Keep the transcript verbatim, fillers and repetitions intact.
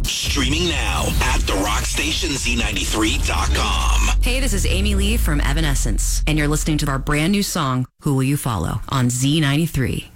Streaming now at the rock station Z ninety-three dot com. Hey, this is Amy Lee from Evanescence, and you're listening to our brand new song, Who Will You Follow, on Z ninety-three.